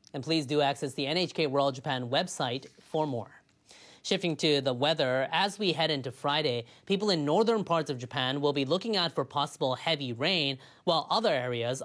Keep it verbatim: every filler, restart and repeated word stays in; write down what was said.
And please do access the N H K World Japan website for more. Shifting to the weather, as we head into Friday, people in northern parts of Japan will be looking out for possible heavy rain, while other areas